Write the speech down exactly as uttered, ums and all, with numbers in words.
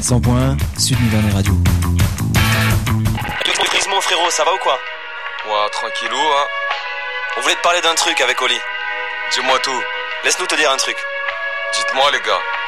cent point un, Sud Nivernais Radio. Mon frérot, ça va ou quoi? Ouais, tranquillou, hein. On voulait te parler d'un truc avec Oli. Dis-moi tout. Laisse-nous te dire un truc. Dites-moi, les gars.